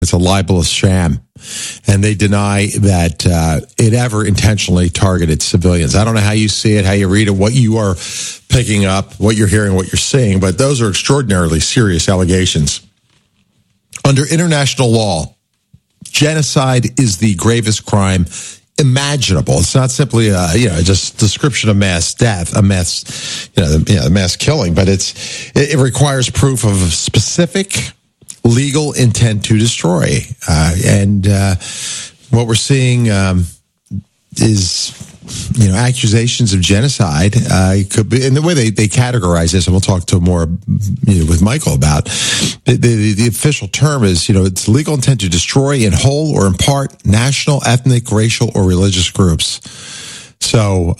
It's a libelous sham. And they deny that it ever intentionally targeted civilians. I don't know how you see it, how you read it, what you are picking up, what you're hearing, what you're seeing, but those are extraordinarily serious allegations. Under international law, genocide is the gravest crime imaginable. It's not simply just description of mass death, a mass killing, but it requires proof of specific legal intent to destroy. And what we're seeing is, accusations of genocide. Could be, and the way they categorize this, and we'll talk to more with Michael about the official term is, it's legal intent to destroy in whole or in part national, ethnic, racial, or religious groups. So,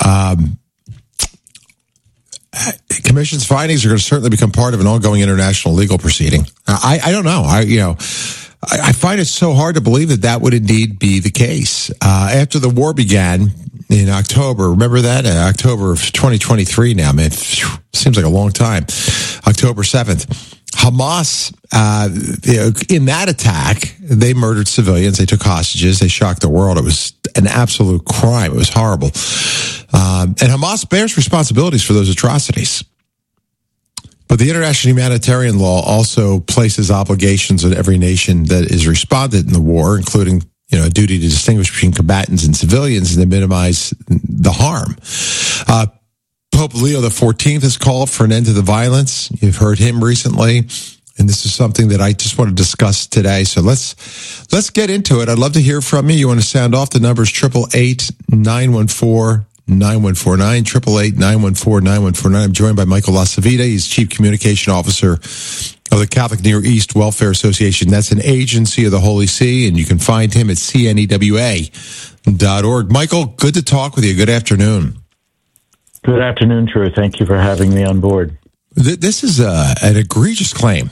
Commission's findings are going to certainly become part of an ongoing international legal proceeding. I don't know. I find it so hard to believe that would indeed be the case. After the war began in October, remember that? October of 2023 now, man. Seems like a long time. October 7th. Hamas, in that attack, they murdered civilians. They took hostages. They shocked the world. It was an absolute crime. It was horrible. And Hamas bears responsibilities for those atrocities. But the international humanitarian law also places obligations on every nation that is responded in the war, including, a duty to distinguish between combatants and civilians and to minimize the harm. Pope Leo XIV has called for an end to the violence. You've heard him recently, and this is something that I just want to discuss today. So let's get into it. I'd love to hear from you. You want to sound off? The number is 888-914-9149, 888-914-9149. I'm joined by Michael LaCivita. He's Chief Communication Officer of the Catholic Near East Welfare Association. That's an agency of the Holy See, and you can find him at cnewa.org. Michael, good to talk with you. Good afternoon. Good afternoon, Drew. Thank you for having me on board. This is an egregious claim.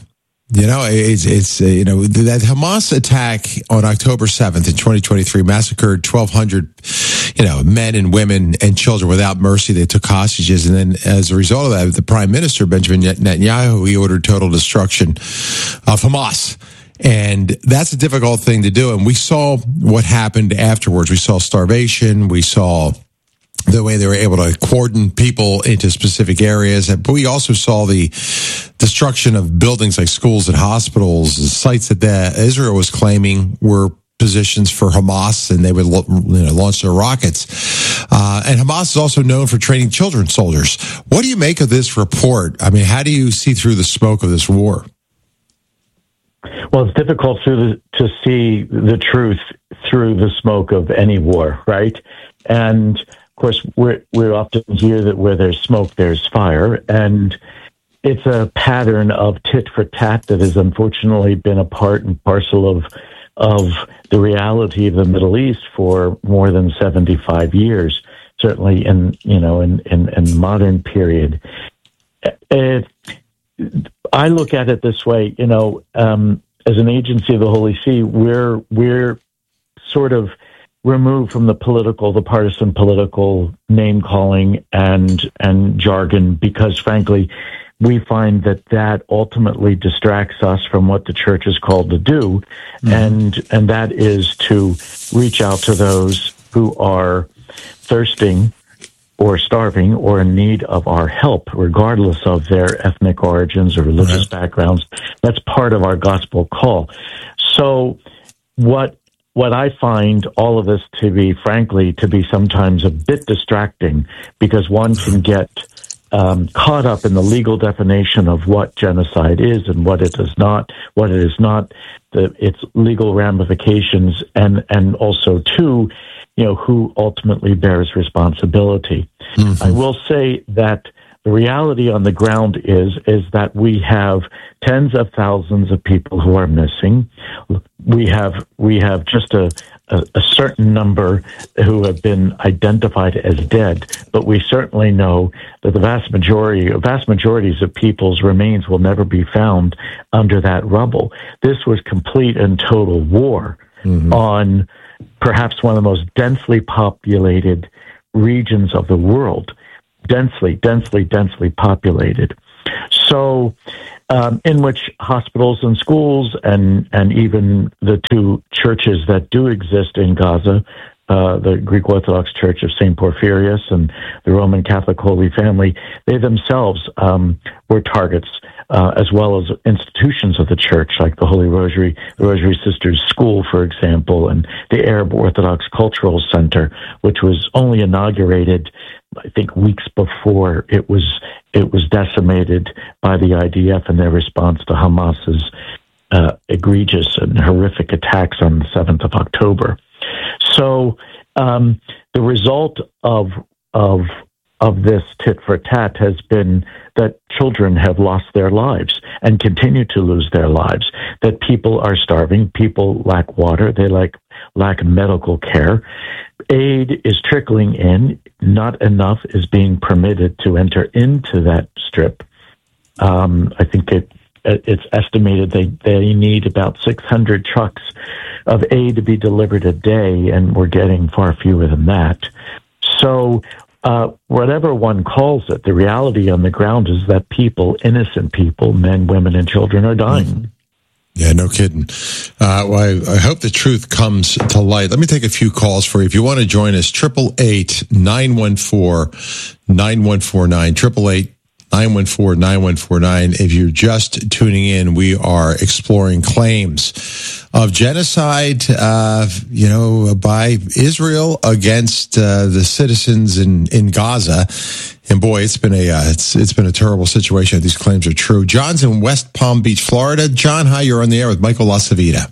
That Hamas attack on October 7th in 2023 massacred 1,200, men and women and children without mercy. They took hostages. And then as a result of that, the Prime Minister, Benjamin Netanyahu, he ordered total destruction of Hamas. And that's a difficult thing to do. And we saw what happened afterwards. We saw starvation. We saw the way they were able to cordon people into specific areas. But we also saw the destruction of buildings like schools and hospitals, sites that Israel was claiming were positions for Hamas, and they would launch their rockets. And Hamas is also known for training children soldiers. What do you make of this report? I mean, how do you see through the smoke of this war? Well, it's difficult to see the truth through the smoke of any war, right? And of course, we often hear that where there's smoke, there's fire, and it's a pattern of tit for tat that has unfortunately been a part and parcel of the reality of the Middle East for more than 75 years. Certainly, in the modern period, I look at it this way. As an agency of the Holy See, we're sort of removed from the partisan political name calling and jargon, because frankly, we find that ultimately distracts us from what the church is called to do, and that is to reach out to those who are thirsting or starving or in need of our help, regardless of their ethnic origins or religious backgrounds. That's part of our gospel call. So what I find all of this to be, frankly, to be sometimes a bit distracting, because one can get caught up in the legal definition of what genocide is and what it is not, its legal ramifications, and also too, who ultimately bears responsibility. Mm-hmm. I will say that the reality on the ground is that we have tens of thousands of people who are missing. We have just a certain number who have been identified as dead, but we certainly know that the vast majorities of people's remains will never be found under that rubble. This was complete and total war on perhaps one of the most densely populated regions of the world. Densely populated. So, in which hospitals and schools and even the two churches that do exist in Gaza, the Greek Orthodox Church of St. Porphyrius and the Roman Catholic Holy Family, they themselves were targets, as well as institutions of the church, like the Holy Rosary, the Rosary Sisters School, for example, and the Arab Orthodox Cultural Center, which was only inaugurated, I think, weeks before it was decimated by the IDF in their response to Hamas's egregious and horrific attacks on the 7th of October. So the result of this tit for tat has been that children have lost their lives and continue to lose their lives, that people are starving, people lack water, they lack medical care. Aid is trickling in, not enough is being permitted to enter into that strip. I think it's estimated they need about 600 trucks of aid to be delivered a day, and we're getting far fewer than that. So whatever one calls it, the reality on the ground is that people, innocent people, men, women, and children, are dying. Mm-hmm. Yeah, no kidding. Well, I hope the truth comes to light. Let me take a few calls for you. If you want to join us, 888-914-9149, 888-914-9149. If you're just tuning in, we are exploring claims of genocide, by Israel against the citizens in Gaza. And boy, it's been a terrible situation if these claims are true. John's in West Palm Beach, Florida. John, hi, you're on the air with Michael LaCivita.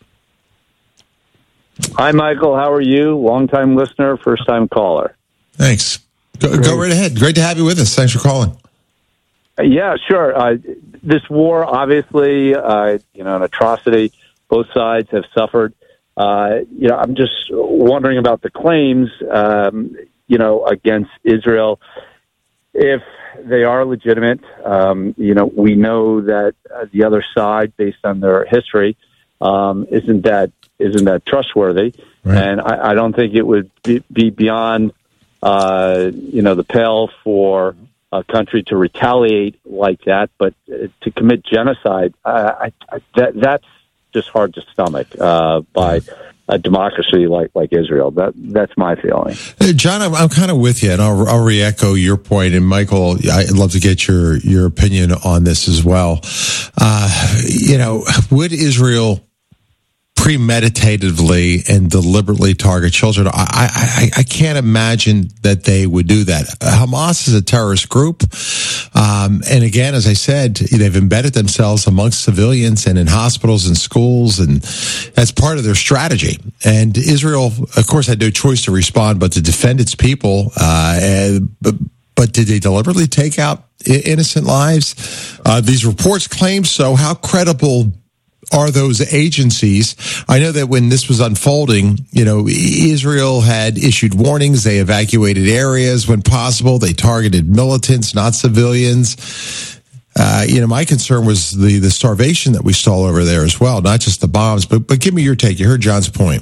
Hi, Michael. How are you? Long-time listener, first-time caller. Thanks. Go right ahead. Great to have you with us. Thanks for calling. Yeah, sure. This war, obviously, an atrocity. Both sides have suffered. I'm just wondering about the claims, against Israel. If they are legitimate, we know that the other side, based on their history, isn't that trustworthy. Right. And I don't think it would be beyond, the pale for a country to retaliate like that, but to commit genocide, that's just hard to stomach by a democracy like Israel. That's my feeling. John, I'm kind of with you, and I'll re-echo your point. And Michael, I'd love to get your opinion on this as well. Would Israel premeditatively and deliberately target children? I can't imagine that they would do that. Hamas is a terrorist group. And again, as I said, they've embedded themselves amongst civilians and in hospitals and schools, and that's part of their strategy. And Israel, of course, had no choice to respond but to defend its people. But did they deliberately take out innocent lives? These reports claim so. How credible are those agencies? I know that when this was unfolding, Israel had issued warnings. They evacuated areas when possible. They targeted militants, not civilians. My concern was the starvation that we saw over there as well, not just the bombs. But give me your take. You heard John's point.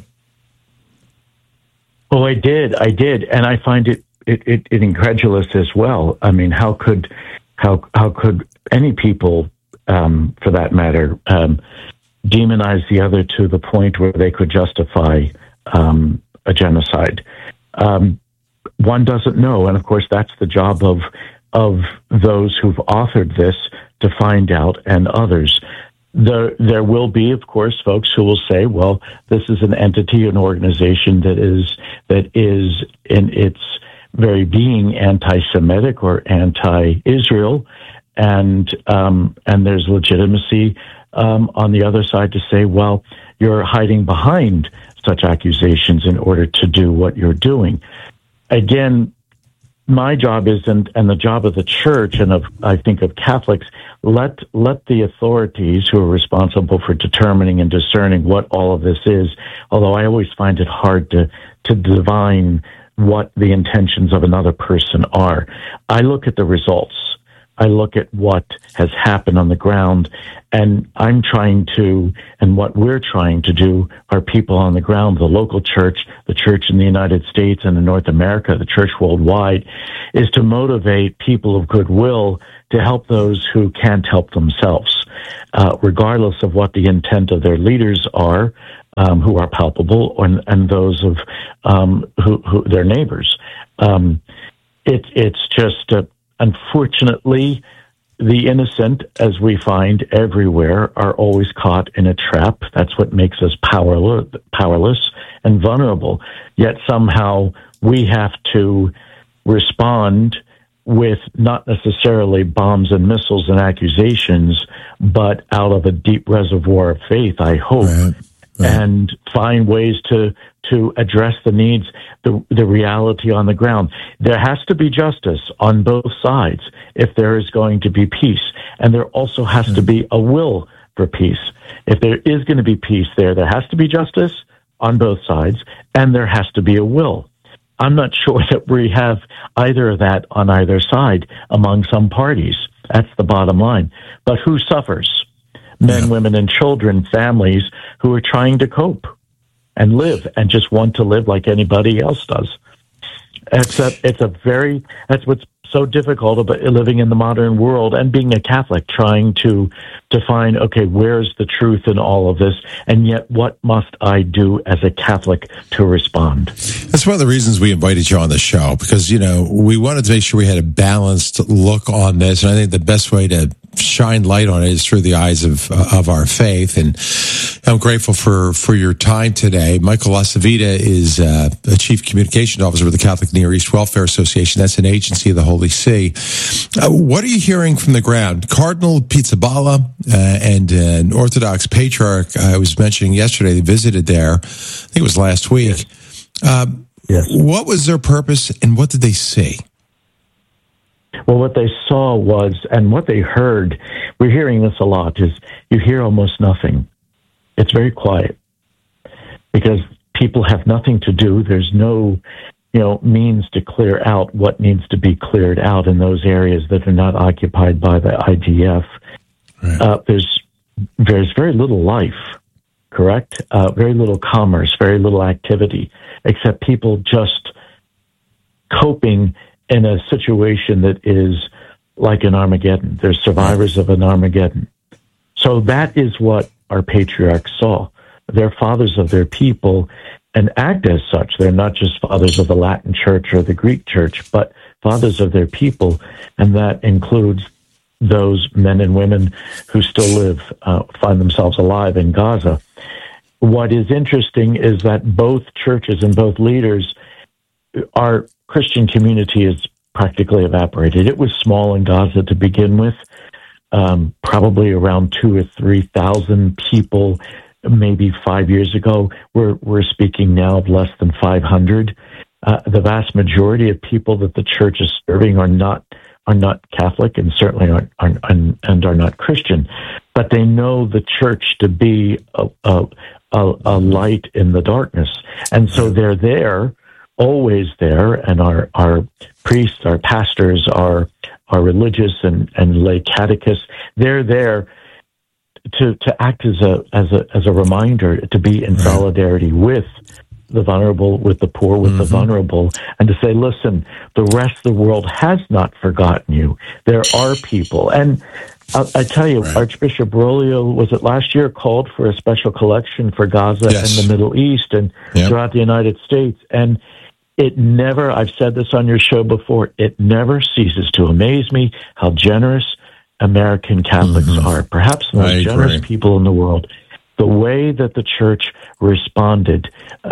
Well, I did, and I find it incredulous as well. I mean, how could any people, for that matter, demonize the other to the point where they could justify a genocide? One doesn't know, and of course, that's the job of those who've authored this to find out, and others. There will be, of course, folks who will say, "Well, this is an entity, an organization that is in its very being anti-Semitic or anti-Israel," and there's legitimacy on the other side to say, well, you're hiding behind such accusations in order to do what you're doing. Again, my job is, and the job of the church and I think of Catholics, let the authorities who are responsible for determining and discerning what all of this is, although I always find it hard to divine what the intentions of another person are. I look at the results. I look at what has happened on the ground, and I'm trying to, and what we're trying to do, our people on the ground, the local church, the church in the United States and in North America, the church worldwide, is to motivate people of goodwill to help those who can't help themselves, regardless of what the intent of their leaders are, who are palpable, and those of who their neighbors. It's just unfortunately, the innocent, as we find everywhere, are always caught in a trap. That's what makes us powerless and vulnerable. Yet somehow we have to respond with not necessarily bombs and missiles and accusations, but out of a deep reservoir of faith, I hope, right. And find ways to address the needs, the reality on the ground. There has to be justice on both sides if there is going to be peace. And there also has to be a will for peace. If there is going to be peace there has to be justice on both sides, and there has to be a will. I'm not sure that we have either of that on either side among some parties. That's the bottom line. But who suffers? Men, women, and children, families who are trying to cope and live and just want to live like anybody else does. That's what's so difficult about living in the modern world and being a Catholic, trying to define, okay, where's the truth in all of this? And yet, what must I do as a Catholic to respond? That's one of the reasons we invited you on the show, because, we wanted to make sure we had a balanced look on this. And I think the best way to shine light on it is through the eyes of our faith. And I'm grateful for your time today. Michael LaCivita is the Chief Communications Officer with the Catholic Near East Welfare Association. That's an agency of the Holy See. What are you hearing from the ground? Cardinal Pizzaballa and an Orthodox patriarch I was mentioning yesterday, they visited there. I think it was last week. Yes. What was their purpose and what did they see? Well, what they saw was, and what they heard, we're hearing this a lot, is you hear almost nothing. It's very quiet because people have nothing to do. There's no, means to clear out what needs to be cleared out in those areas that are not occupied by the IDF. Right. There's very little life, correct? Very little commerce, very little activity, except people just coping in a situation that is like an Armageddon. There's survivors of an Armageddon. So that is what our patriarchs saw. They're fathers of their people and act as such. They're not just fathers of the Latin Church or the Greek Church, but fathers of their people, and that includes those men and women who still find themselves alive in Gaza. What is interesting is that both churches and both leaders, our Christian community is practically evaporated. It was small in Gaza to begin with, probably around 2,000 or 3,000 people, maybe 5 years ago. We're speaking now of less than 500. The vast majority of people that the church is serving are not Catholic and certainly are not Christian, but they know the church to be a light in the darkness, and so they're there. Always there, and our priests, our pastors, our religious and lay catechists, they're there to act as a reminder, to be in solidarity with the vulnerable, with the poor, with the vulnerable, and to say, listen, the rest of the world has not forgotten you. There are people, and I tell you, Archbishop Bergoglio, was it last year, called for a special collection for Gaza and the Middle East and throughout the United States, and it never, I've said this on your show before, it never ceases to amaze me how generous American Catholics are. Perhaps the most generous people in the world. The way that the church responded,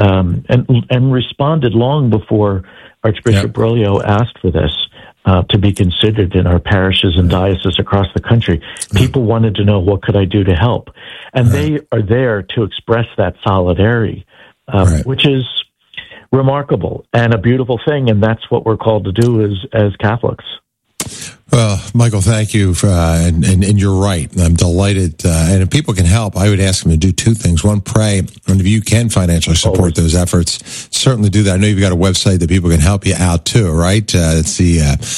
and responded long before Archbishop Bergoglio asked for this to be considered in our parishes and dioceses across the country. People wanted to know, what could I do to help? And they are there to express that solidarity, which is remarkable and a beautiful thing, and that's what we're called to do as Catholics. Well, Michael, thank you, and you're right. I'm delighted. And if people can help, I would ask them to do two things. One, pray, and if you can financially support those efforts, certainly do that. I know you've got a website that people can help you out too, right? It's the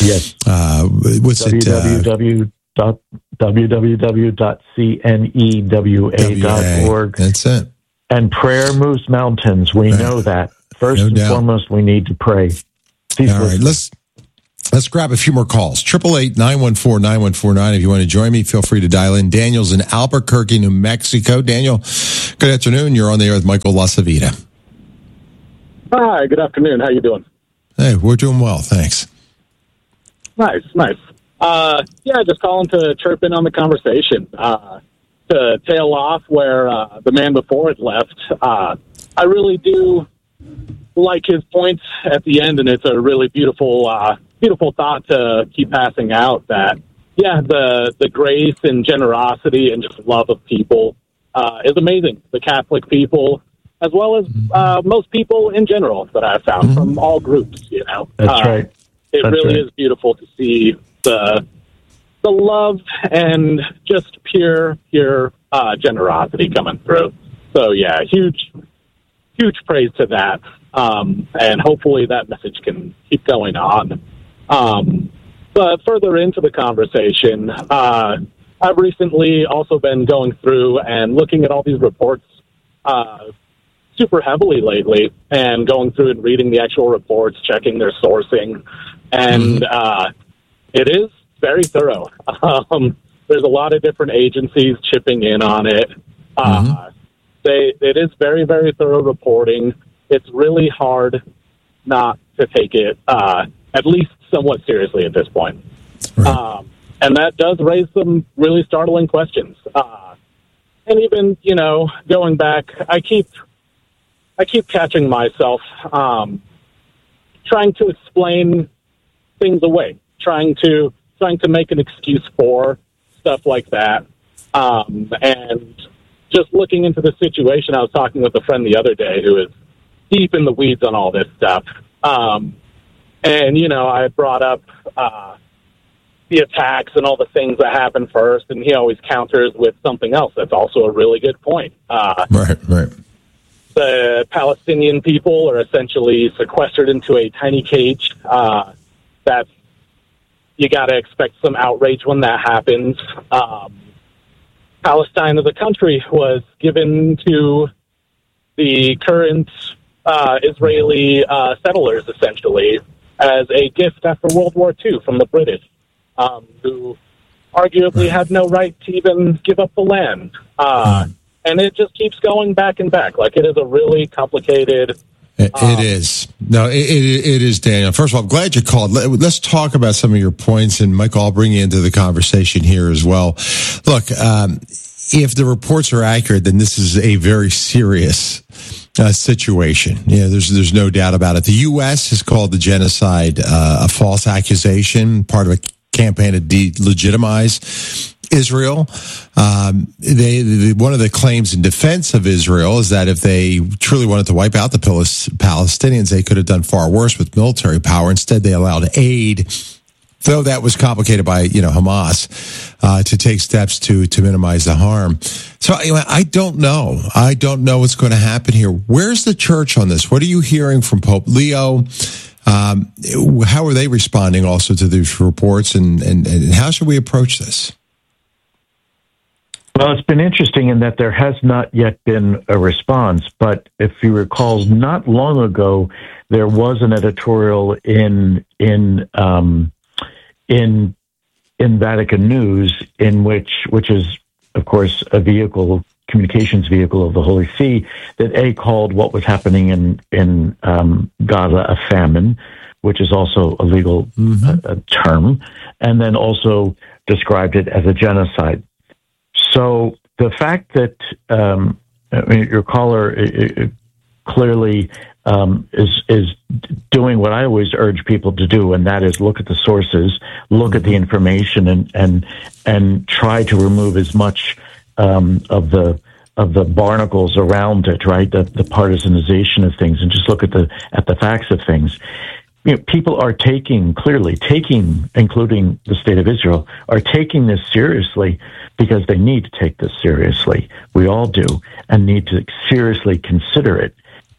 what's www.cnewa.org. That's it. And prayer moves mountains. We know that. First and foremost, we need to pray. All right, let's Let's grab a few more calls. 888-914-9149. If you want to join me, feel free to dial in. Daniel's in Albuquerque, New Mexico. Daniel, good afternoon. You're on the air with Michael LaCivita. Hi, good afternoon. How you doing? Hey, we're doing well, thanks. Nice. Just calling to chirp in on the conversation. To tail off where the man before it left, I really do like his points at the end, and it's a really beautiful thought to keep passing out that, the grace and generosity and just love of people is amazing. The Catholic people, as well as most people in general that I've found from all groups, That's right. It really is beautiful to see the love and just pure generosity coming through. So, huge praise to that. And hopefully that message can keep going on. But further into the conversation, I've recently also been going through and looking at all these reports super heavily lately, and going through and reading the actual reports, checking their sourcing. And it is very thorough. There's a lot of different agencies chipping in on it. It is very, very thorough reporting. It's really hard not to take it at least somewhat seriously at this point. Right. And that does raise some really startling questions. And even, going back, I keep catching myself trying to explain things away, trying to make an excuse for stuff like that. And just looking into the situation, I was talking with a friend the other day who is deep in the weeds on all this stuff. And, I brought up the attacks and all the things that happened first, and he always counters with something else that's also a really good point. Right. The Palestinian people are essentially sequestered into a tiny cage. That's, you got to expect some outrage when that happens. Palestine as a country was given to the current Israeli settlers, essentially, as a gift after World War II from the British, who arguably had no right to even give up the land. And it just keeps going back and back. Like, it is a really complicated... It is. No, it is, Daniel. First of all, I'm glad you called. Let's talk about some of your points, and Michael, I'll bring you into the conversation here as well. Look, if the reports are accurate, then this is a very serious situation. There's no doubt about it. The U.S. has called the genocide a false accusation, part of a campaign to delegitimize Israel. One of the claims in defense of Israel is that if they truly wanted to wipe out the Palestinians, they could have done far worse with military power. Instead, they allowed aid, though that was complicated by Hamas, to take steps to minimize the harm. So I don't know. I don't know what's going to happen here. Where's the church on this? What are you hearing from Pope Leo? How are they responding also to these reports, and how should we approach this? Well, it's been interesting in that there has not yet been a response, but if you recall, not long ago, there was an editorial in Vatican News which is, of course, a communications vehicle of the Holy See, that called what was happening in Gaza a famine, which is also a legal term, and then also described it as a genocide. So the fact that your caller clearly is doing what I always urge people to do, and that is look at the sources, look at the information, and try to remove as much of the barnacles around it, right? The partisanization of things, and just look at the facts of things. People are taking, including the State of Israel, are taking this seriously because they need to take this seriously. We all do, and need to seriously consider it.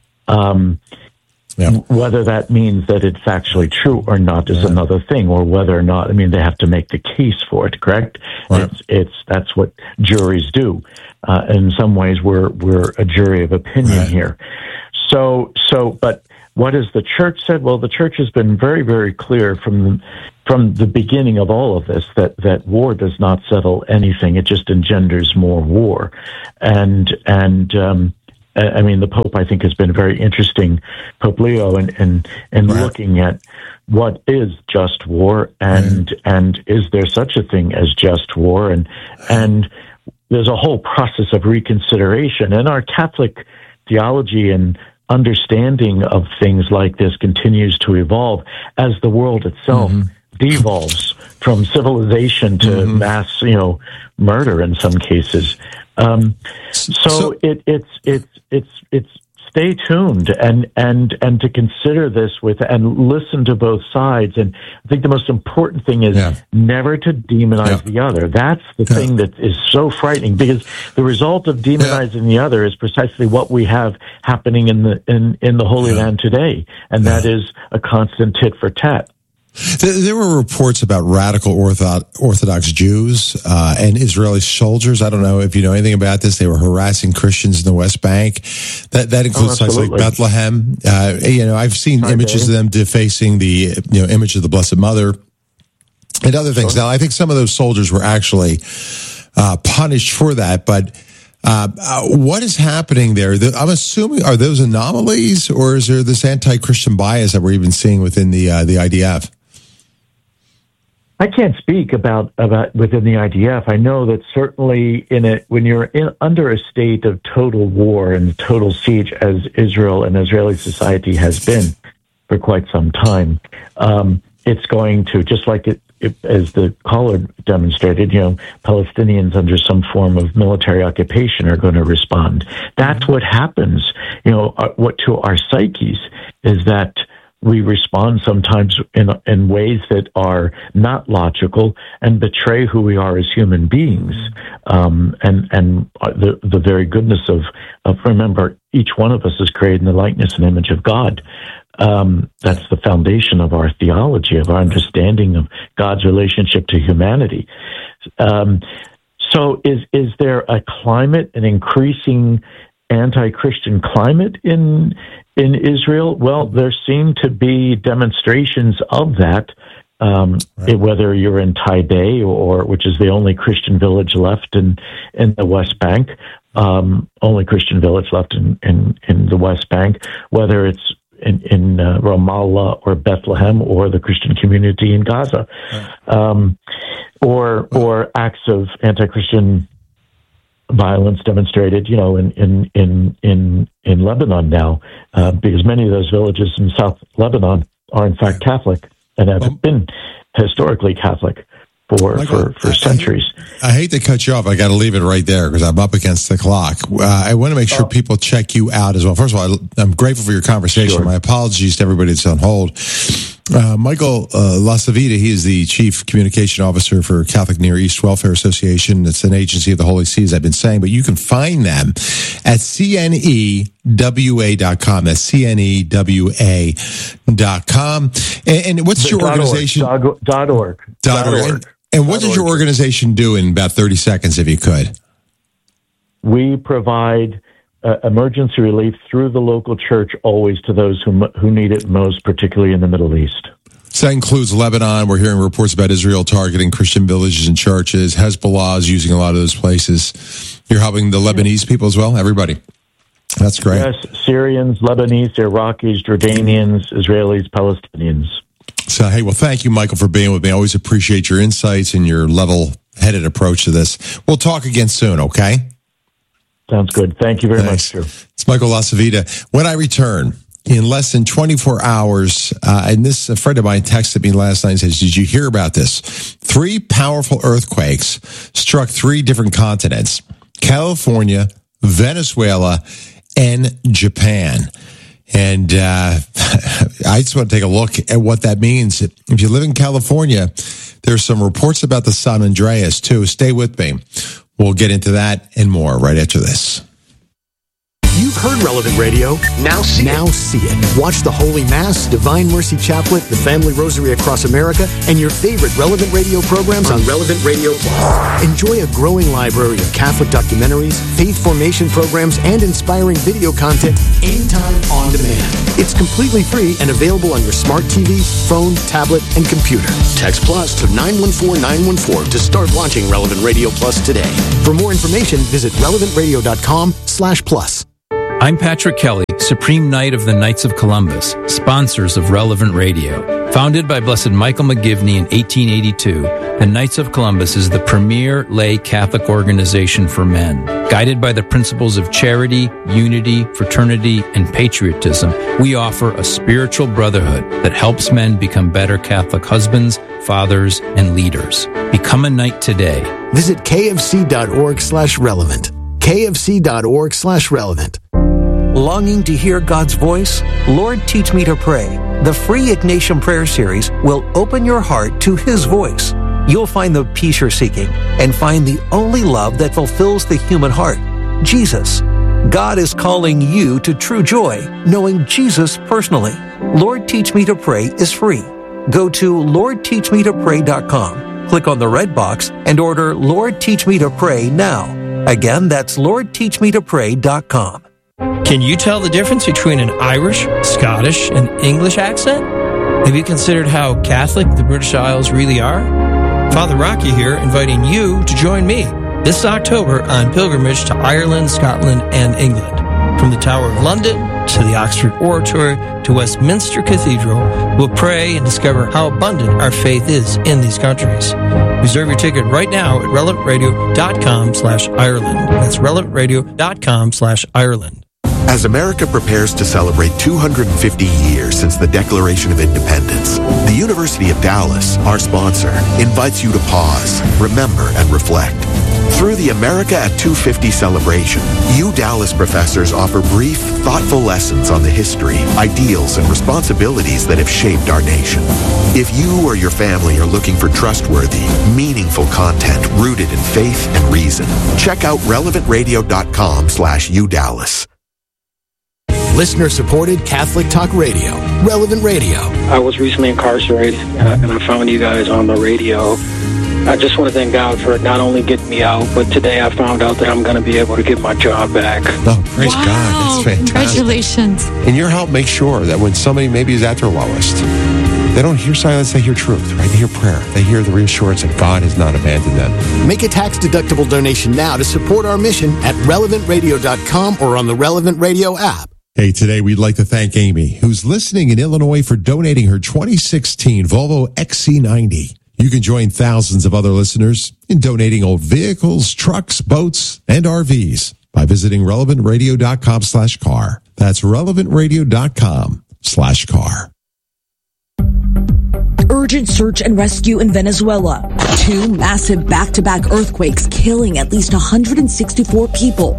Whether that means that it's actually true or not is another thing, or whether or not, they have to make the case for it, correct? Right. That's what juries do. In some ways, we're a jury of opinion here. But what has the church said? Well, the church has been very, very clear from the beginning of all of this that war does not settle anything. It just engenders more war. And I mean, the Pope, I think, has been very interesting, Pope Leo, in looking at what is just war and is there such a thing as just war? And there's a whole process of reconsideration. And our Catholic theology and understanding of things like this continues to evolve as the world itself devolves from civilization to mass, murder in some cases. So it's stay tuned and to consider this and listen to both sides. And I think the most important thing is never to demonize the other. That's the thing that is so frightening, because the result of demonizing the other is precisely what we have happening in the Holy Land today, and that is a constant tit for tat. There were reports about radical Orthodox Jews and Israeli soldiers. I don't know if you know anything about this. They were harassing Christians in the West Bank. That includes sites like Bethlehem. I've seen images of them defacing the image of the Blessed Mother and other things. Now, I think some of those soldiers were actually punished for that, but what is happening there? I'm assuming, are those anomalies, or is there this anti-Christian bias that we're even seeing within the IDF? I can't speak about within the IDF. I know that certainly when you're under a state of total war and total siege, as Israel and Israeli society has been for quite some time, it's going to, just like as the caller demonstrated, Palestinians under some form of military occupation are going to respond. That's what happens. What to our psyches is that we respond sometimes in ways that are not logical and betray who we are as human beings. And the very goodness of remember, each one of us is created in the likeness and image of God. That's the foundation of our theology, of our understanding of God's relationship to humanity. So is there a climate, an increasing anti-Christian climate in Israel? Well, there seem to be demonstrations of that, whether you're in Taideh, which is the only Christian village left in the West Bank, only Christian village left in the West Bank, whether it's in Ramallah or Bethlehem or the Christian community in Gaza, or acts of anti-Christian violence demonstrated, in Lebanon now, because many of those villages in South Lebanon are in fact Catholic and have been historically Catholic for centuries. I hate to cut you off. I got to leave it right there because I'm up against the clock. I want to make sure people check you out as well. First of all, I'm grateful for your conversation. Sure. My apologies to everybody that's on hold. Michael Lasavita, he is the Chief Communication Officer for Catholic Near East Welfare Association. It's an agency of the Holy See, as I've been saying, but you can find them at cnewa.com. That's cnewa.com. And what's your organization? .org. And what does your organization do in about 30 seconds, if you could? We provide emergency relief through the local church, always to those who need it most, particularly in the Middle East. So that includes Lebanon. We're hearing reports about Israel targeting Christian villages and churches. Hezbollah is using a lot of those places. You're helping the Lebanese people as well? Everybody. That's great. Yes, Syrians, Lebanese, Iraqis, Jordanians, Israelis, Palestinians. So, hey, well, thank you, Michael, for being with me. I always appreciate your insights and your level-headed approach to this. We'll talk again soon, okay? Sounds good. Thank you very much, sir. It's Michael Lasavita. When I return, in less than 24 hours, and this, a friend of mine texted me last night and says, did you hear about this? 3 powerful earthquakes struck 3 different continents: California, Venezuela, and Japan. And I just want to take a look at what that means. If you live in California, there's some reports about the San Andreas, too. Stay with me. We'll get into that and more right after this. You've heard Relevant Radio. Now see it. Watch the Holy Mass, Divine Mercy Chaplet, the Family Rosary Across America, and your favorite Relevant Radio programs on Relevant Radio Plus. Enjoy a growing library of Catholic documentaries, faith formation programs, and inspiring video content anytime on demand. It's completely free and available on your smart TV, phone, tablet, and computer. Text Plus to 914914 to start launching Relevant Radio Plus today. For more information, visit relevantradio.com/plus. I'm Patrick Kelly, Supreme Knight of the Knights of Columbus, sponsors of Relevant Radio. Founded by Blessed Michael McGivney in 1882, the Knights of Columbus is the premier lay Catholic organization for men. Guided by the principles of charity, unity, fraternity, and patriotism, we offer a spiritual brotherhood that helps men become better Catholic husbands, fathers, and leaders. Become a knight today. Visit kfc.org/relevant. kfc.org/relevant. Longing to hear God's voice? Lord, Teach Me to Pray. The free Ignatian Prayer Series will open your heart to His voice. You'll find the peace you're seeking and find the only love that fulfills the human heart, Jesus. God is calling you to true joy, knowing Jesus personally. Lord, Teach Me to Pray is free. Go to LordTeachMeToPray.com. Click on the red box and order Lord, Teach Me to Pray now. Again, that's LordTeachMeToPray.com. Can you tell the difference between an Irish, Scottish, and English accent? Have you considered how Catholic the British Isles really are? Father Rocky here, inviting you to join me this October on pilgrimage to Ireland, Scotland, and England. From the Tower of London to the Oxford Oratory to Westminster Cathedral, we'll pray and discover how abundant our faith is in these countries. Reserve your ticket right now at relevantradio.com/Ireland. That's relevantradio.com/Ireland. As America prepares to celebrate 250 years since the Declaration of Independence, the University of Dallas, our sponsor, invites you to pause, remember, and reflect. Through the America at 250 celebration, Dallas professors offer brief, thoughtful lessons on the history, ideals, and responsibilities that have shaped our nation. If you or your family are looking for trustworthy, meaningful content rooted in faith and reason, check out relevantradio.com/UDallas. Listener-supported Catholic Talk Radio, Relevant Radio. I was recently incarcerated, and I found you guys on the radio. I just want to thank God for not only getting me out, but today I found out that I'm going to be able to get my job back. Oh, praise God. That's fantastic. Congratulations. And your help makes sure that when somebody maybe is at their lowest, they don't hear silence, they hear truth, right? They hear prayer. They hear the reassurance that God has not abandoned them. Make a tax-deductible donation now to support our mission at relevantradio.com or on the Relevant Radio app. Hey, today we'd like to thank Amy, who's listening in Illinois, for donating her 2016 Volvo XC90. You can join thousands of other listeners in donating old vehicles, trucks, boats, and RVs by visiting relevantradio.com/car. That's relevantradio.com/car. Urgent search and rescue in Venezuela. 2 massive back-to-back earthquakes killing at least 164 people.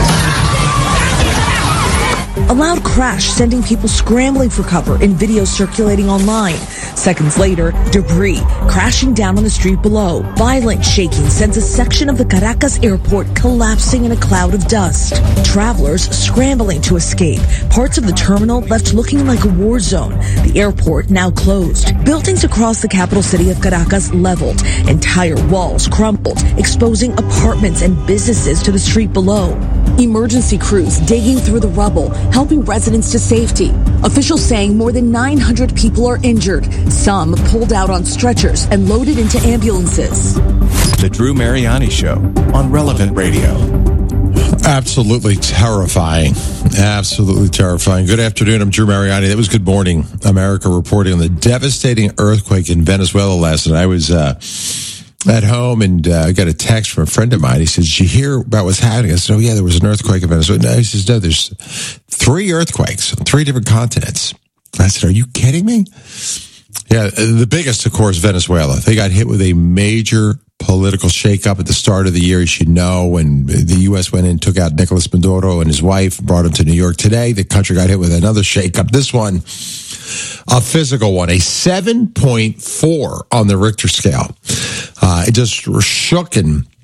A loud crash sending people scrambling for cover in videos circulating online. Seconds later, debris crashing down on the street below. Violent shaking sends a section of the Caracas airport collapsing in a cloud of dust. Travelers scrambling to escape. Parts of the terminal left looking like a war zone. The airport now closed. Buildings across the capital city of Caracas leveled. Entire walls crumbled, exposing apartments and businesses to the street below. Emergency crews digging through the rubble, helping residents to safety. Officials saying more than 900 people are injured, some pulled out on stretchers and loaded into ambulances. The Drew Mariani Show on Relevant Radio. Absolutely terrifying. Absolutely terrifying. Good afternoon. I'm Drew Mariani. That was Good Morning America reporting on the devastating earthquake in Venezuela last night. I was at home and I got a text from a friend of mine. He said, "Did you hear about what's happening?" I said, "Oh, yeah, there was an earthquake in Venezuela." No, he says, "No, there's 3 earthquakes on 3 different continents." I said, "Are you kidding me?" Yeah, the biggest, of course, Venezuela. They got hit with a major political shakeup at the start of the year, as you know, when the U.S. went in and took out Nicolas Maduro and his wife, brought him to New York. Today, the country got hit with another shakeup. This one, a physical one, a 7.4 on the Richter scale. It just shook and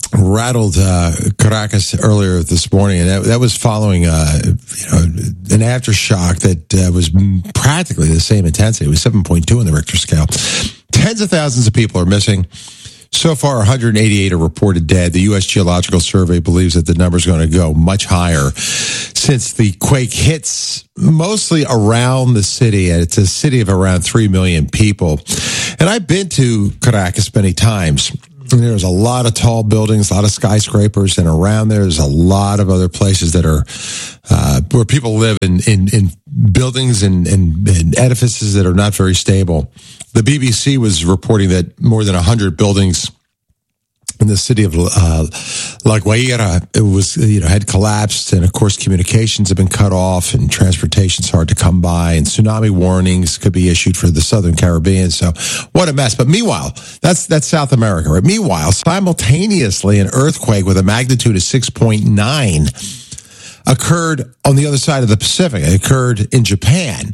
rattled Caracas earlier this morning, and that was following an aftershock that was practically the same intensity. It was 7.2 on the Richter scale. Tens of thousands of people are missing. So far, 188 are reported dead. The U.S. Geological Survey believes that the number is going to go much higher since the quake hits mostly around the city. And it's a city of around 3 million people. And I've been to Caracas many times. And there's a lot of tall buildings, a lot of skyscrapers, and around there's a lot of other places that are where people live in buildings and edifices that are not very stable. The BBC was reporting that more than 100 buildings in the city of La Guaira had collapsed, and of course communications have been cut off, and transportation's hard to come by, and tsunami warnings could be issued for the Southern Caribbean. So what a mess! But meanwhile, that's South America, right? Meanwhile, simultaneously, an earthquake with a magnitude of 6.9 occurred on the other side of the Pacific. It occurred in Japan.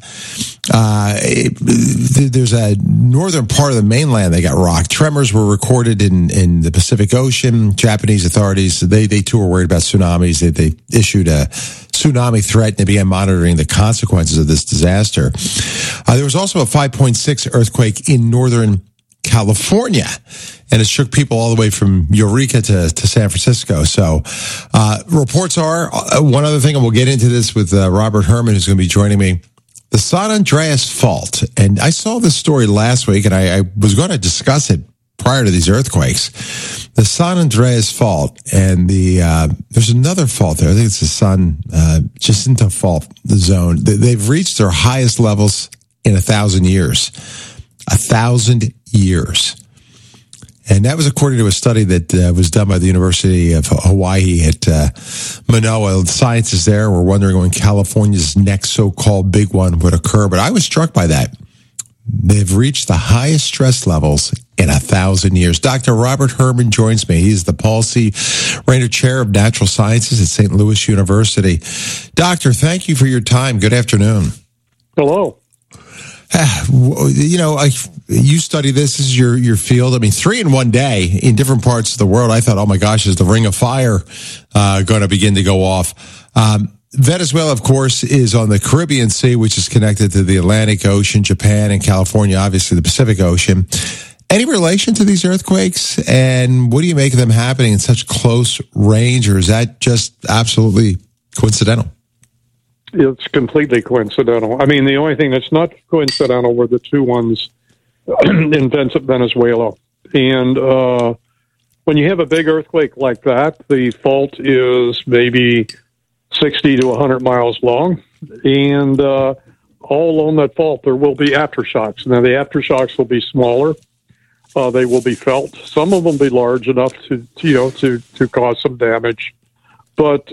There's a northern part of the mainland that got rocked. Tremors were recorded in the Pacific Ocean. Japanese authorities, they too were worried about tsunamis. They issued a tsunami threat, and they began monitoring the consequences of this disaster. There was also a 5.6 earthquake in northern California, and it shook people all the way from Eureka to San Francisco. So reports are, one other thing, and we'll get into this with Robert Herman, who's going to be joining me, the San Andreas Fault. And I saw this story last week, and I was going to discuss it prior to these earthquakes. The San Andreas Fault, and there's another fault there. I think it's the San Jacinto Fault zone. They've reached their highest levels in 1,000 years. 1,000 years. And that was according to a study that was done by the University of Hawaii at Manoa. The scientists there were wondering when California's next so-called big one would occur. But I was struck by that. They've reached the highest stress levels in 1,000 years. Dr. Robert Herman joins me. He's the Paul C. Rainer Chair of Natural Sciences at St. Louis University. Doctor, thank you for your time. Good afternoon. Hello. You study this is your field. I mean, 3 in one day in different parts of the world. I thought, oh my gosh, is the Ring of Fire going to begin to go off? Venezuela, of course, is on the Caribbean Sea, which is connected to the Atlantic Ocean, Japan, and California, obviously the Pacific Ocean. Any relation to these earthquakes? And what do you make of them happening in such close range, or is that just absolutely coincidental? It's completely coincidental. I mean, the only thing that's not coincidental were the two ones in Venezuela. And when you have a big earthquake like that, the fault is maybe 60 to 100 miles long. And all along that fault, there will be aftershocks. Now, the aftershocks will be smaller. They will be felt. Some of them will be large enough to cause some damage. But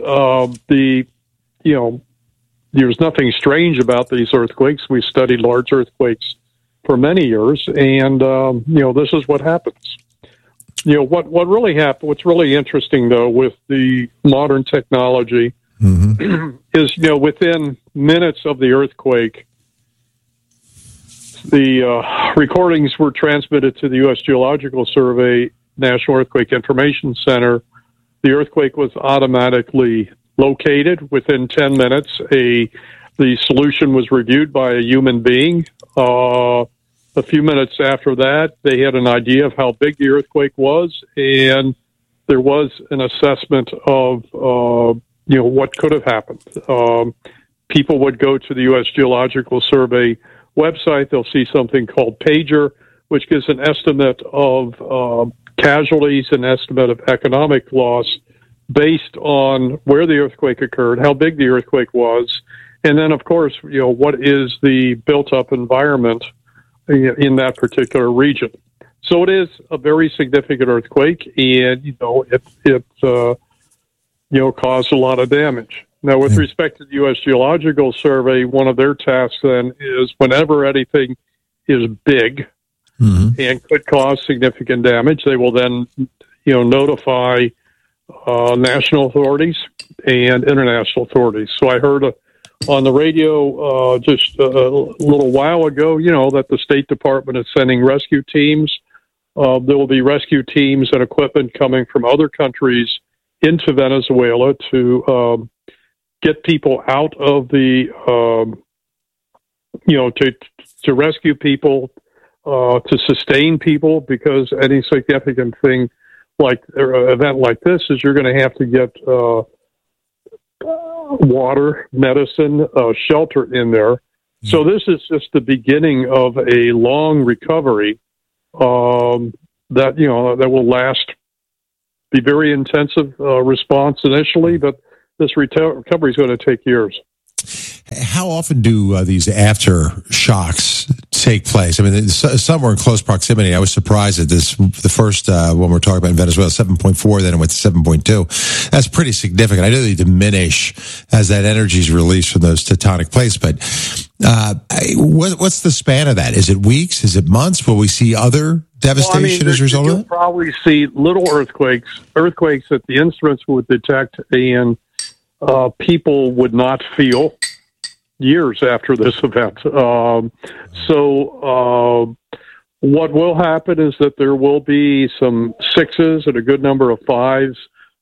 there's nothing strange about these earthquakes. We've studied large earthquakes for many years, and this is what happens. What really happened? What's really interesting, though, with the modern technology is, within minutes of the earthquake, the recordings were transmitted to the U.S. Geological Survey National Earthquake Information Center. The earthquake was automatically located within 10 minutes. The solution was reviewed by a human being. A few minutes after that, they had an idea of how big the earthquake was, and there was an assessment of what could have happened. People would go to the U.S. Geological Survey website. They'll see something called Pager, which gives an estimate of casualties, an estimate of economic loss, based on where the earthquake occurred, how big the earthquake was, and then, of course, what is the built-up environment in that particular region. So it is a very significant earthquake, and it caused a lot of damage. Now, with respect to the U.S. Geological Survey, one of their tasks then is whenever anything is big and could cause significant damage, they will then notify national authorities and international authorities. So I heard on the radio just a little while ago, that the State Department is sending rescue teams There will be rescue teams and equipment coming from other countries into Venezuela to get people out of the, to rescue people, to sustain people, because any significant thing like an event like this is you're going to have to get water, medicine, shelter in there. So this is just the beginning of a long recovery that will last, be very intensive response initially, but this recovery is going to take years. How often do these aftershocks take place? I mean, some were in close proximity. I was surprised at this. The first one we're talking about in Venezuela, 7.4, then it went to 7.2. That's pretty significant. I know they diminish as that energy is released from those tectonic plates, but what's the span of that? Is it weeks? Is it months? Will we see other devastation as a result of it? You'll probably see little earthquakes that the instruments would detect and people would not feel years after this event. So what will happen is that there will be some 6s and a good number of 5s,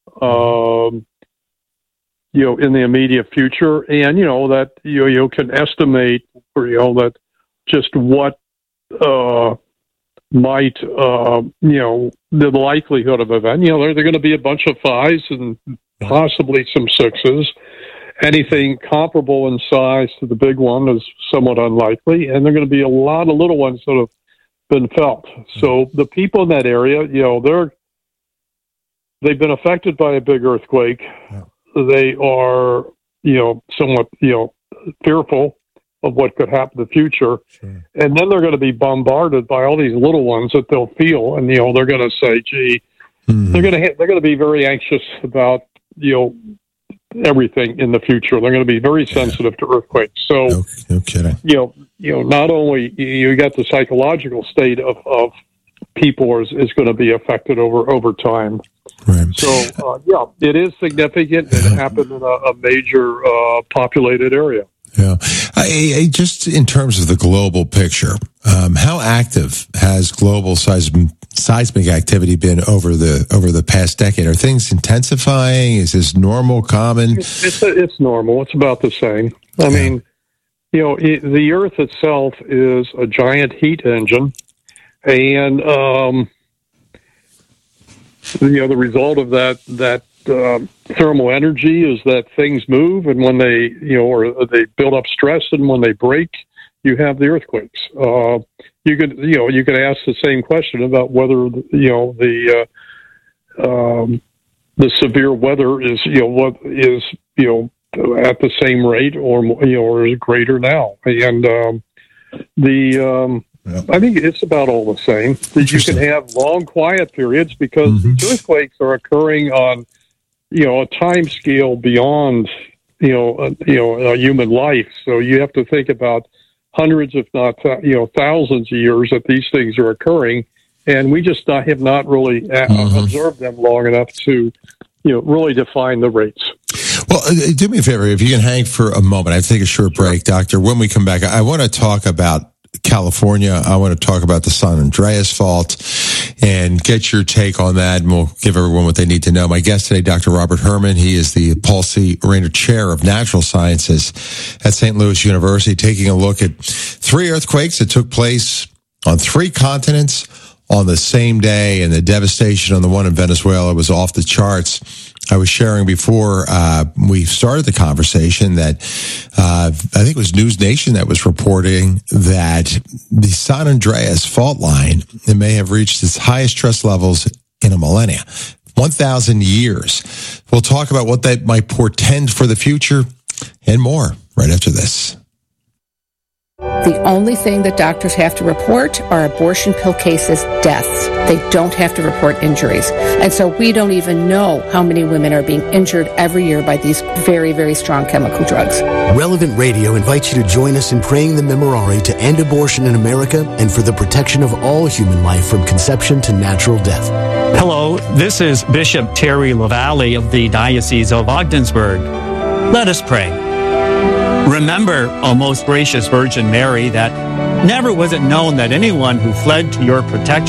in the immediate future. And, that you can estimate, that just what might, the likelihood of event. There are going to be a bunch of 5s and possibly some 6s. Anything comparable in size to the big one is somewhat unlikely, and there are going to be a lot of little ones that have been felt. So the people in that area, they've been affected by a big earthquake. Yeah. They are, somewhat, fearful of what could happen in the future. Sure. And then they're going to be bombarded by all these little ones that they'll feel, and they're going to say, "Gee," they're going to be very anxious about everything in the future. They're going to be very sensitive to earthquakes. So, no kidding. Not only you got the psychological state of people is going to be affected over time. Right. So, it is significant. It happened in a major populated area. Yeah. Just in terms of the global picture, how active has global seismic activity been over the past decade? Are things intensifying? Is this normal, common? It's normal. It's about the same. I mean, the Earth itself is a giant heat engine, and the result of that thermal energy is that things move, and when they or they build up stress, and when they break, you have the earthquakes. You could ask the same question about whether the severe weather is at the same rate or is greater now, and I think it's about all the same. You can have long quiet periods because these earthquakes are occurring on a time scale beyond a human life. So you have to think about hundreds, if not thousands of years that these things are occurring, and we just have not really observed them long enough to really define the rates. Well, do me a favor, if you can hang for a moment. I have to take a short break, Doctor. When we come back, I want to talk about California. I want to talk about the San Andreas Fault and get your take on that, and we'll give everyone what they need to know. My guest today, Dr. Robert Herman. He is the Paul C. Rainer Chair of Natural Sciences at St. Louis University, taking a look at 3 earthquakes that took place on 3 continents on the same day, and the devastation on the one in Venezuela was off the charts. I was sharing before we started the conversation that I think it was News Nation that was reporting that the San Andreas fault line may have reached its highest stress levels in a millennia, 1,000 years. We'll talk about what that might portend for the future and more right after this. The only thing that doctors have to report are abortion pill cases, deaths. They don't have to report injuries. And so we don't even know how many women are being injured every year by these very, very strong chemical drugs. Relevant Radio invites you to join us in praying the Memorare to end abortion in America and for the protection of all human life from conception to natural death. Hello, this is Bishop Terry LaValle of the Diocese of Ogdensburg. Let us pray. Remember, O most gracious Virgin Mary, that never was it known that anyone who fled to your protection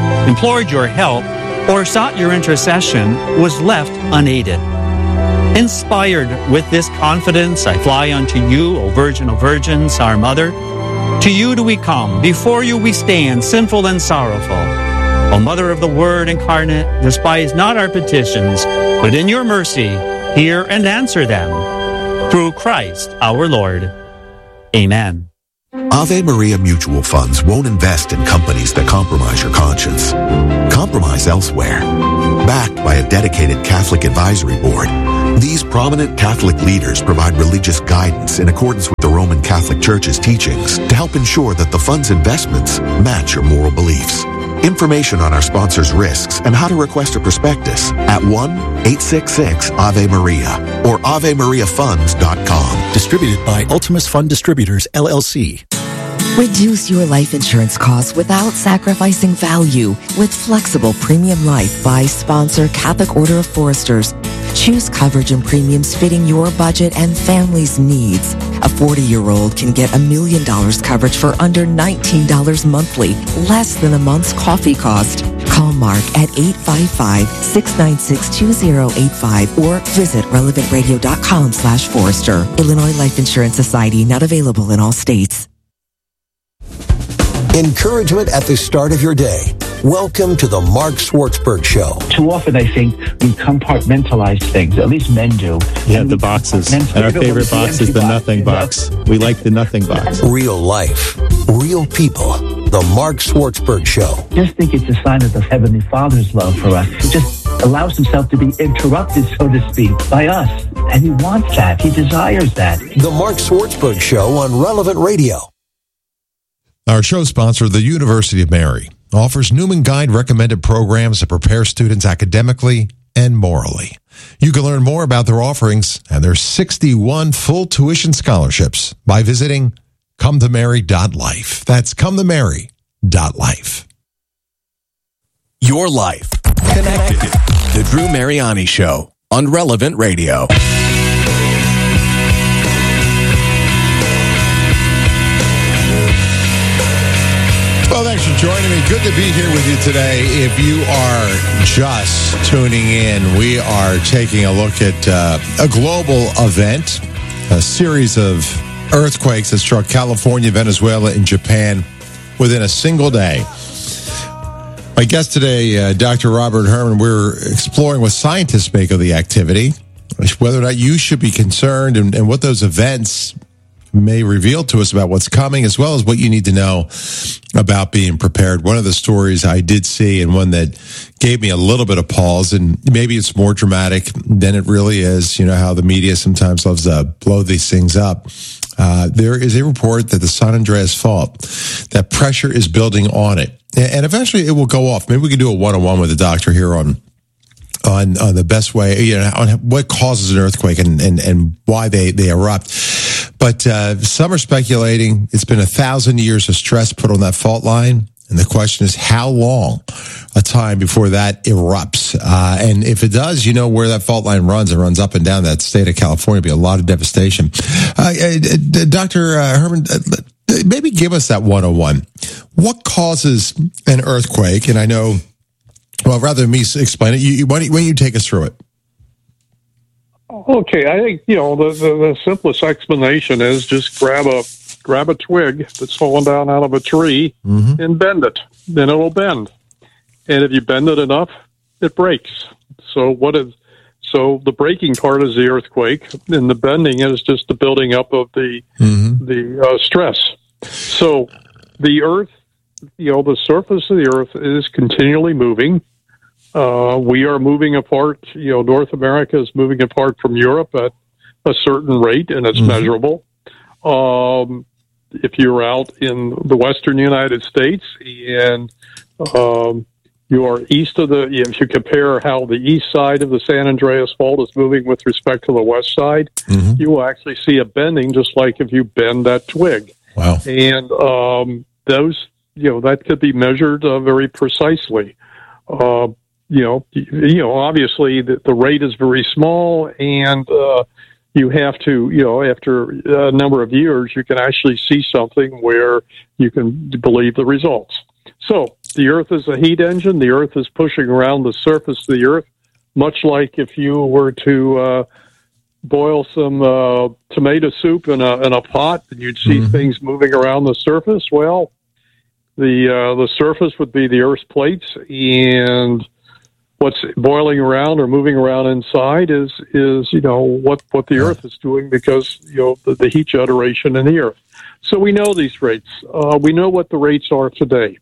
implored your help, or sought your intercession was left unaided. Inspired with this confidence, I fly unto you, O Virgin of Virgins, our Mother. To you do we come, before you we stand, sinful and sorrowful. O Mother of the Word incarnate, despise not our petitions, but in your mercy hear and answer them. Through Christ our Lord. Amen. Ave Maria Mutual Funds won't invest in companies that compromise your conscience. Compromise elsewhere. Backed by a dedicated Catholic advisory board, these prominent Catholic leaders provide religious guidance in accordance with the Roman Catholic Church's teachings to help ensure that the fund's investments match your moral beliefs. Information on our sponsors' risks and how to request a prospectus at 1-866-AVE-MARIA or AveMariaFunds.com. Distributed by Ultimus Fund Distributors, LLC. Reduce your life insurance costs without sacrificing value with flexible Premium Life by sponsor Catholic Order of Foresters. Choose coverage and premiums fitting your budget and family's needs. A 40-year-old can get $1 million coverage for under $19 monthly, less than a month's coffee cost. Call Mark at 855-696-2085 or visit relevantradio.com/Forester. Illinois Life Insurance Society, not available in all states. Encouragement at the start of your day. Welcome to the Mark Schwartzberg Show. Too often, I think we compartmentalize things. At least men do. Yeah, the boxes. And our favorite box is the nothing box. We like the nothing box. Real life, real people. The Mark Schwartzberg Show. Just think it's a sign of the Heavenly Father's love for us. He just allows himself to be interrupted, so to speak, by us. And he wants that. He desires that. The Mark Schwartzberg Show on Relevant Radio. Our show sponsor, the University of Mary, offers Newman Guide recommended programs to prepare students academically and morally. You can learn more about their offerings and their 61 full tuition scholarships by visiting cometomary.life. That's cometomary.life. Your life connected. The Drew Mariani Show on Relevant Radio. Well, thanks for joining me. Good to be here with you today. If you are just tuning in, we are taking a look at a global event, a series of earthquakes that struck California, Venezuela, and Japan within a single day. My guest today, Dr. Robert Herman, we're exploring what scientists make of the activity, whether or not you should be concerned, and what those events may reveal to us about what's coming, as well as what you need to know about being prepared. One of the stories I did see, and one that gave me a little bit of pause, and maybe it's more dramatic than it really is. You know how the media sometimes loves to blow these things up. There is a report that the San Andreas Fault, that pressure is building on it. And eventually it will go off. Maybe we can do a one-on-one with the doctor here on the best way, you know, on what causes an earthquake and why they erupt. But some are speculating it's been 1,000 years of stress put on that fault line. And the question is, how long a time before that erupts? And if it does, you know where that fault line runs. It runs up and down that state of California. It'll be a lot of devastation. Dr. Herman, maybe give us that 101. What causes an earthquake? And I know, well, rather than me explain it, why don't you take us through it? Okay, I think, you know, the simplest explanation is just grab a twig that's fallen down out of a tree and bend it. Then it'll bend. And if you bend it enough, it breaks. So the breaking part is the earthquake, and the bending is just the building up of the stress. So the earth, you know, the surface of the earth is continually moving. We are moving apart. You know, North America is moving apart from Europe at a certain rate, and it's measurable. If you're out in the western United States and you are east of if you compare how the east side of the San Andreas Fault is moving with respect to the west side, you will actually see a bending, just like if you bend that twig. Wow. And those, you know, that could be measured very precisely. Obviously the rate is very small, and you have to, you know, after a number of years, you can actually see something where you can believe the results. So the Earth is a heat engine. The Earth is pushing around the surface of the Earth, much like if you were to boil some tomato soup in a pot, and you'd see things moving around the surface. Well, the surface would be the Earth's plates, and what's boiling around or moving around inside is what the Earth is doing, because the heat generation in the Earth. So we know these rates. We know what the rates are today.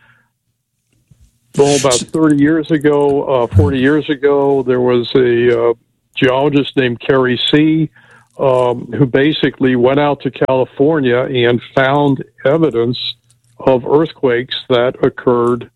Well, about 30 years ago, 40 years ago, there was a geologist named Kerry C., who basically went out to California and found evidence of earthquakes that occurred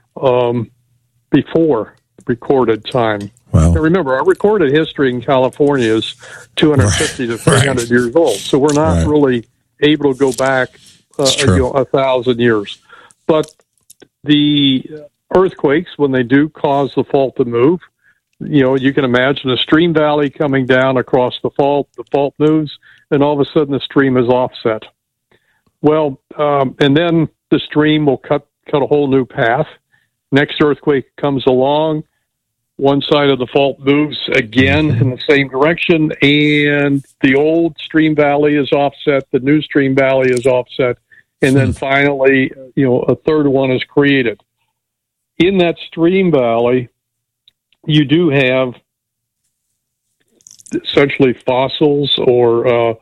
before recorded time. Wow. Now remember, our recorded history in California is 250 to 300 years old, so we're not really able to go back 1,000 years. But the earthquakes, when they do cause the fault to move, you can imagine a stream valley coming down across the fault moves, and all of a sudden the stream is offset. Well, and then the stream will cut a whole new path. Next earthquake comes along, one side of the fault moves again in the same direction, and the old stream valley is offset, the new stream valley is offset, and then finally, a third one is created. In that stream valley, you do have essentially fossils or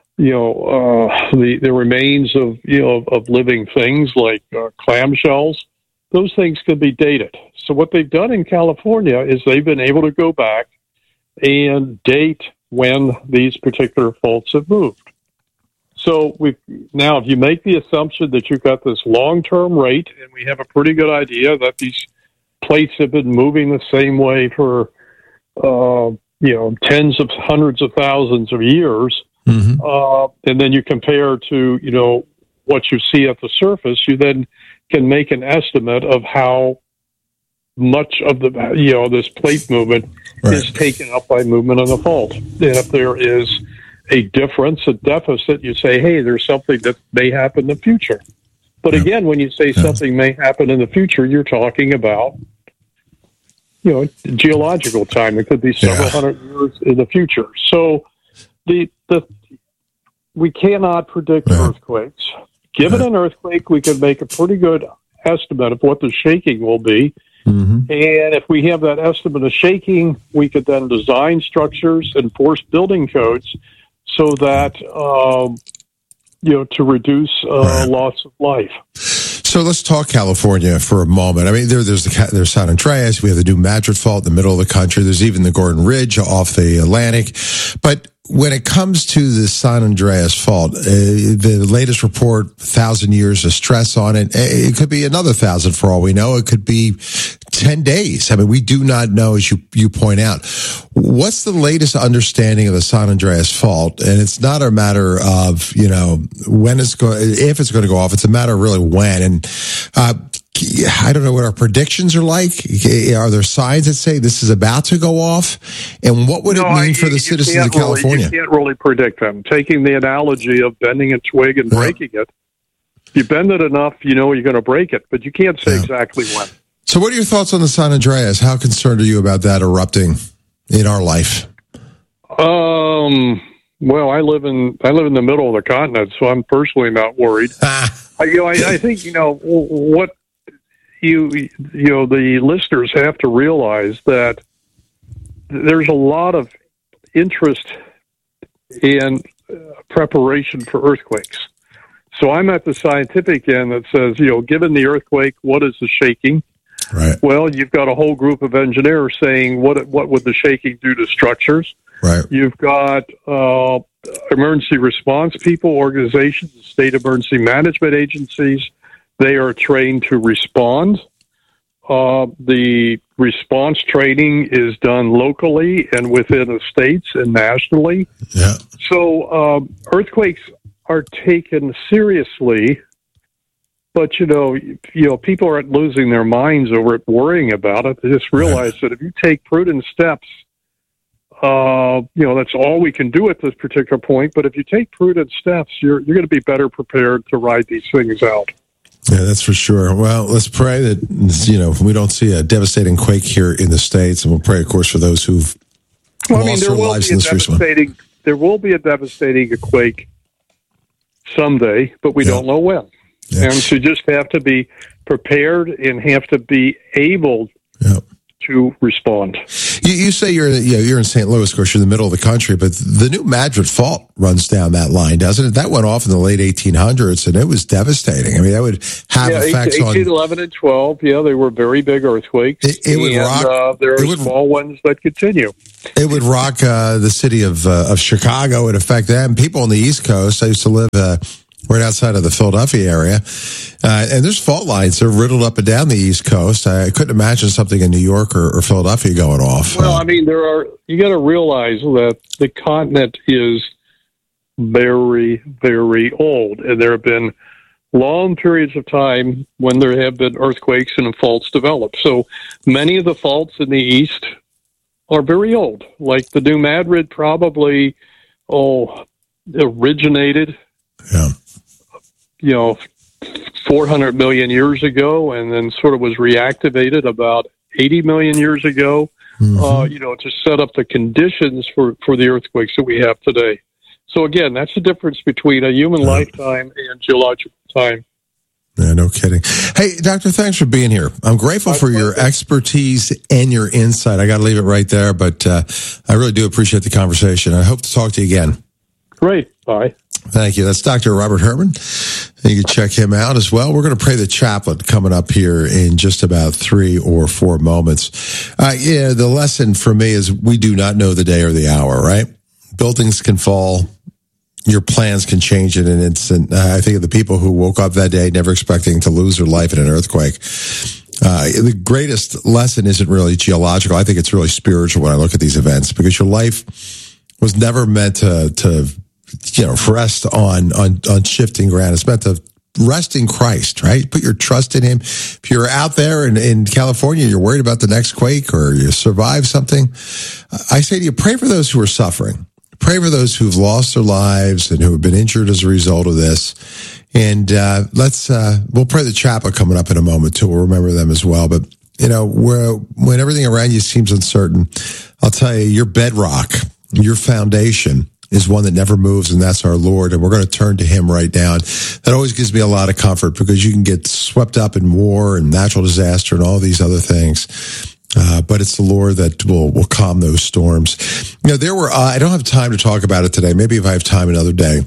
the remains of living things like clamshells. Those things can be dated. So what they've done in California is they've been able to go back and date when these particular faults have moved. So now, if you make the assumption that you've got this long-term rate, and we have a pretty good idea that these plates have been moving the same way for tens of hundreds of thousands of years, and then you compare to what you see at the surface, you then can make an estimate of how much of the this plate movement is taken up by movement of the fault. And if there is a difference, a deficit, you say, hey, there's something that may happen in the future. But again, when you say something may happen in the future, you're talking about geological time. It could be several hundred years in the future. So we cannot predict earthquakes. Given an earthquake, we can make a pretty good estimate of what the shaking will be. And if we have that estimate of shaking, we could then design structures, enforce building codes so that, to reduce loss of life. So let's talk California for a moment. I mean, there's San Andreas. We have the New Madrid Fault in the middle of the country. There's even the Gordon Ridge off the Atlantic. But when it comes to the San Andreas Fault, the latest report, 1,000 years of stress on it. It could be another 1,000 for all we know. It could be 10 days. I mean, we do not know, as you point out. What's the latest understanding of the San Andreas Fault? And it's not a matter of, when it's going, if it's going to go off. It's a matter of really when. And, I don't know what our predictions are like. Are there signs that say this is about to go off? And what would it mean for the citizens of California? You can't really predict them. Taking the analogy of bending a twig and breaking it, if you bend it enough, you're going to break it, but you can't say exactly when. So what are your thoughts on the San Andreas? How concerned are you about that erupting in our life? Well, I live in the middle of the continent, so I'm personally not worried. I think, what the listeners have to realize that there's a lot of interest in preparation for earthquakes. So I'm at the scientific end that says, given the earthquake, what is the shaking? Right. Well, you've got a whole group of engineers saying, what would the shaking do to structures? Right. You've got emergency response people, organizations, state emergency management agencies. They are trained to respond. The response training is done locally and within the states and nationally. Yeah. So earthquakes are taken seriously, but people aren't losing their minds over it, worrying about it. They just realize that if you take prudent steps, that's all we can do at this particular point. But if you take prudent steps, you're going to be better prepared to ride these things out. Yeah, that's for sure. Well, let's pray that, we don't see a devastating quake here in the States. And we'll pray, of course, for those who've lost their lives in this recent one. There will be a devastating quake someday, but we don't know when. Yeah. And to just have to be prepared and have to be able to respond. You say you're in St. Louis, of course, you're in the middle of the country, but the new Madrid Fault runs down that line, doesn't it? That went off in the late 1800s, and it was devastating. I mean, that would have effects 1811 and 12, they were very big earthquakes. It would rock. There are small ones that continue. It would rock the city of Chicago and affect them. People on the East Coast, I used to live right outside of the Philadelphia area. And there's fault lines. They're riddled up and down the East Coast. I couldn't imagine something in New York or Philadelphia going off. Well, I mean, you got to realize that the continent is very, very old. And there have been long periods of time when there have been earthquakes and faults developed. So many of the faults in the East are very old. Like the New Madrid probably, originated 400 million years ago, and then sort of was reactivated about 80 million years ago, to set up the conditions for the earthquakes that we have today. So again, that's the difference between a human lifetime and geological time. Yeah, no kidding. Hey, Doctor, thanks for being here. I'm grateful for your expertise and your insight. I got to leave it right there, but I really do appreciate the conversation. I hope to talk to you again. Great. Bye. Thank you. That's Dr. Robert Herman. You can check him out as well. We're going to pray the chaplet coming up here in just about 3 or 4 moments. The lesson for me is we do not know the day or the hour, right? Buildings can fall. Your plans can change in an instant. I think of the people who woke up that day never expecting to lose their life in an earthquake. The greatest lesson isn't really geological. I think it's really spiritual when I look at these events, because your life was never meant to rest on shifting ground. It's meant to rest in Christ, right? Put your trust in Him. If you're out there in California, you're worried about the next quake or you survive something, I say to you, pray for those who are suffering. Pray for those who've lost their lives and who have been injured as a result of this. And we'll pray the chaplet coming up in a moment too. We'll remember them as well. But, when everything around you seems uncertain, I'll tell you, your bedrock, your foundation is one that never moves, and that's our Lord. And we're going to turn to Him right now. And that always gives me a lot of comfort, because you can get swept up in war and natural disaster and all these other things. But it's the Lord that will calm those storms. There were, I don't have time to talk about it today. Maybe if I have time another day.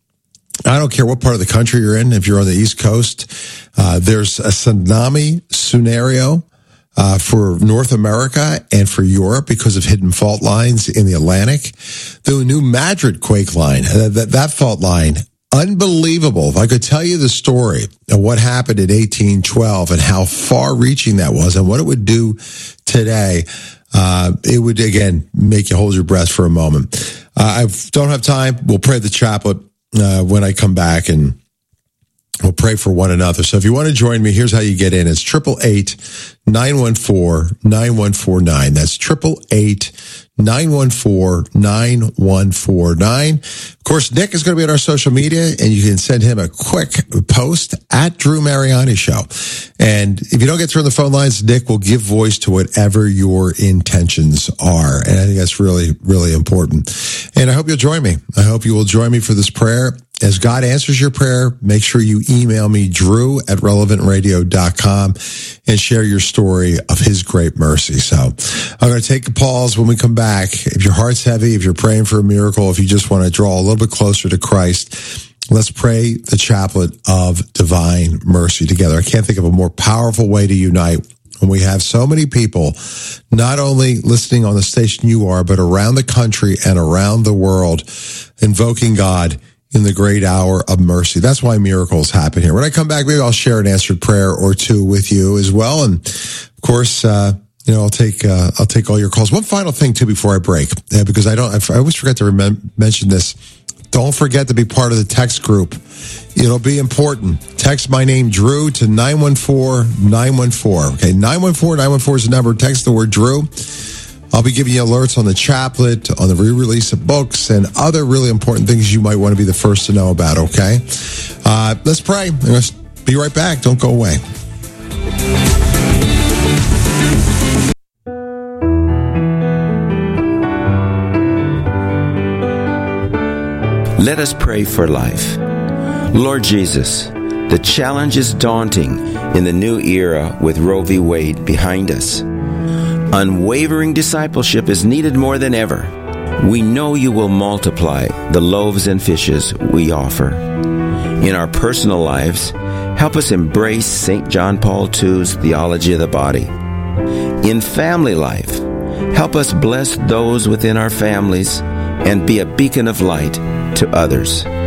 I don't care what part of the country you're in. If you're on the East Coast, there's a tsunami scenario for North America and for Europe because of hidden fault lines in the Atlantic. The new Madrid quake line, that fault line, unbelievable. If I could tell you the story of what happened in 1812 and how far-reaching that was and what it would do today, it would, again, make you hold your breath for a moment. I don't have time. We'll pray the chaplet when I come back, and we'll pray for one another. So if you want to join me, here's how you get in. It's 888-914-9149. That's 888-914-9149. Of course, Nick is going to be on our social media, and you can send him a quick post at Drew Mariani Show. And if you don't get through on the phone lines, Nick will give voice to whatever your intentions are. And I think that's really, really important. And I hope you'll join me. I hope you will join me for this prayer. As God answers your prayer, make sure you email me, drew@relevantradio.com, and share your story of His great mercy. So I'm going to take a pause when we come back. If your heart's heavy, if you're praying for a miracle, if you just want to draw a little bit closer to Christ, let's pray the chaplet of divine mercy together. I can't think of a more powerful way to unite when we have so many people not only listening on the station you are, but around the country and around the world, invoking God in the great hour of mercy. That's why miracles happen here. When I come back, maybe I'll share an answered prayer or two with you as well. And of course, I'll take all your calls. One final thing too before I break, because I always forget to mention this. Don't forget to be part of the text group. It'll be important. Text my name, Drew, to 914-914. Okay, 914-914 is the number. Text the word Drew. I'll be giving you alerts on the chaplet, on the re-release of books, and other really important things you might want to be the first to know about, okay? Let's pray. I'm going to Be right back. Don't go away. Let us pray for life. Lord Jesus, the challenge is daunting in the new era with Roe v. Wade behind us. Unwavering discipleship is needed more than ever. We know you will multiply the loaves and fishes we offer. In our personal lives, help us embrace St. John Paul II's theology of the body. In family life, help us bless those within our families and be a beacon of light to others.